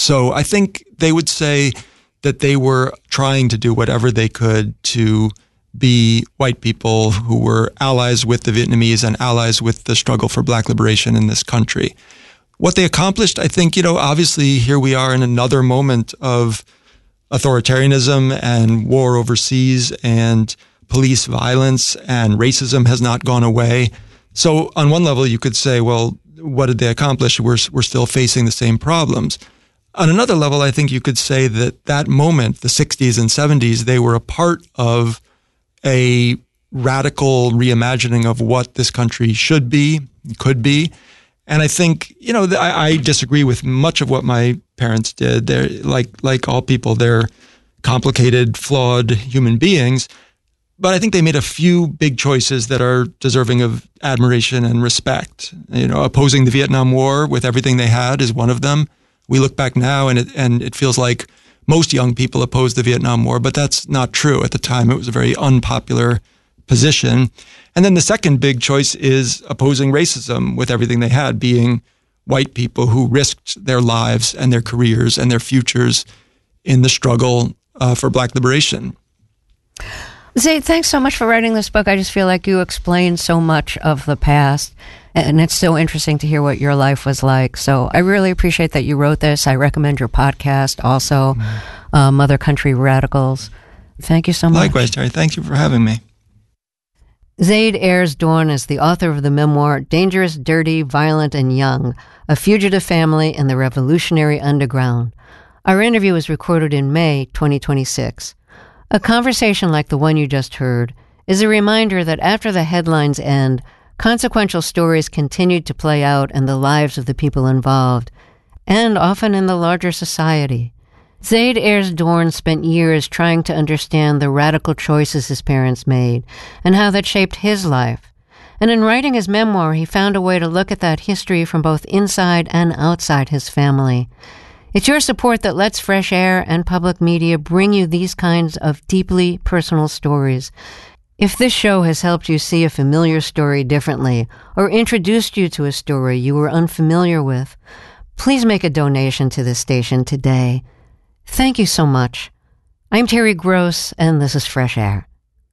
So I think they would say that they were trying to do whatever they could to be white people who were allies with the Vietnamese and allies with the struggle for Black liberation in this country. What they accomplished, I think, obviously here we are in another moment of authoritarianism and war overseas and police violence, and racism has not gone away. So on one level, you could say, well, what did they accomplish? We're still facing the same problems. On another level, I think you could say that moment, the 60s and 70s, they were a part of a radical reimagining of what this country should be, could be. And I think, I disagree with much of what my parents did. They're like all people, they're complicated, flawed human beings. But I think they made a few big choices that are deserving of admiration and respect. Opposing the Vietnam War with everything they had is one of them. We look back now and it feels like most young people oppose the Vietnam War, but that's not true. At the time, it was a very unpopular position. And then the second big choice is opposing racism with everything they had, being white people who risked their lives and their careers and their futures in the struggle for Black liberation. Zaid, thanks so much for writing this book. I just feel like you explained so much of the past, and it's so interesting to hear what your life was like. So I really appreciate that you wrote this. I recommend your podcast also, Mother Country Radicals. Thank you so much. Likewise, Terry. Thank you for having me. Zaid Ayers Dorn is the author of the memoir Dangerous, Dirty, Violent, and Young, A Fugitive Family in the Revolutionary Underground. Our interview was recorded in May 2026. A conversation like the one you just heard is a reminder that after the headlines end, consequential stories continued to play out in the lives of the people involved, and often in the larger society. Zaid Ayers Dorn spent years trying to understand the radical choices his parents made and how that shaped his life. And in writing his memoir, he found a way to look at that history from both inside and outside his family. It's your support that lets Fresh Air and public media bring you these kinds of deeply personal stories. If this show has helped you see a familiar story differently or introduced you to a story you were unfamiliar with, please make a donation to this station today. Thank you so much. I'm Terry Gross, and this is Fresh Air.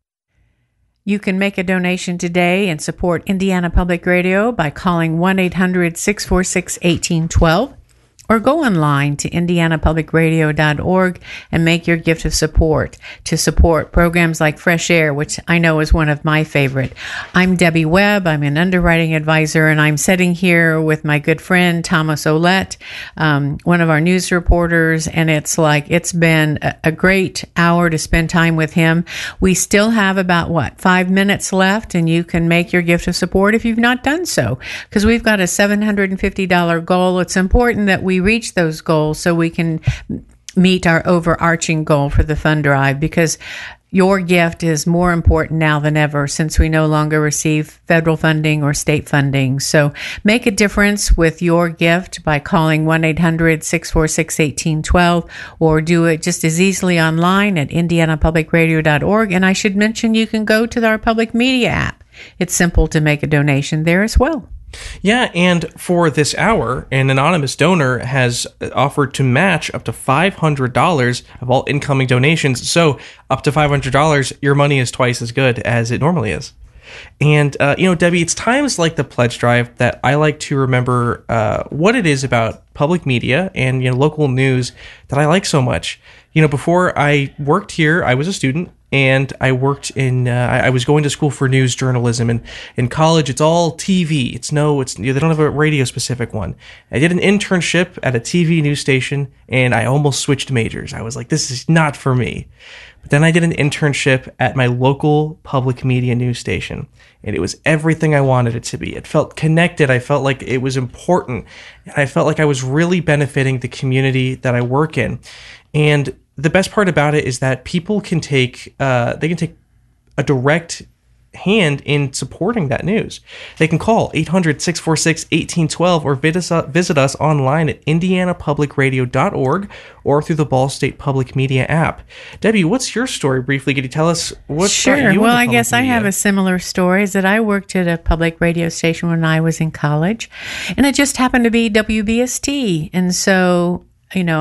You can make a donation today and support Indiana Public Radio by calling 1-800-646-1812. Or go online to indianapublicradio.org and make your gift of support to support programs like Fresh Air, which I know is one of my favorite. I'm Debbie Webb. I'm an underwriting advisor, and I'm sitting here with my good friend Thomas Ouellette, one of our news reporters, and it's been a great hour to spend time with him. We still have about, 5 minutes left, and you can make your gift of support if you've not done so, because we've got a $750 goal. It's important that we reach those goals so we can meet our overarching goal for the fund drive, because your gift is more important now than ever since we no longer receive federal funding or state funding. So make a difference with your gift by calling 1-800-646-1812 or do it just as easily online at indianapublicradio.org. And I should mention you can go to our public media app. It's simple to make a donation there as well. Yeah, and for this hour, an anonymous donor has offered to match up to $500 of all incoming donations. So up to $500, your money is twice as good as it normally is. And, Debbie, it's times like the pledge drive that I like to remember what it is about public media and, local news that I like so much. Before I worked here, I was a student. And I worked I was going to school for news journalism, and in college, it's all TV. They don't have a radio specific one. I did an internship at a TV news station, and I almost switched majors. I was like, this is not for me. But then I did an internship at my local public media news station, and it was everything I wanted it to be. It felt connected. I felt like it was important, and I felt like I was really benefiting the community that I work in. And the best part about it is that people can take a direct hand in supporting that news. They can call 800-646-1812 or visit us online at indianapublicradio.org or through the Ball State Public Media app. Debbie, what's your story briefly? Could you tell us what Sure. brought you Well, into I guess public I media? have a similar story, is that I worked at a public radio station when I was in college, and it just happened to be WBST. And so,